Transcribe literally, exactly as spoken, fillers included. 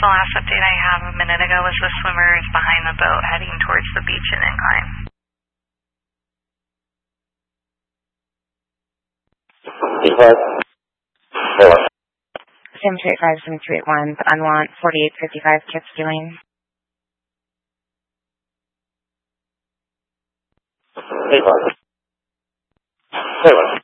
The last update I have a minute ago was the swimmer is behind the boat heading towards the beach and incline. Sim two eight five, Sim two eight one, unwant forty-eight fifty-five, Kip Skilling. Hey, Mark. Hey, Mark.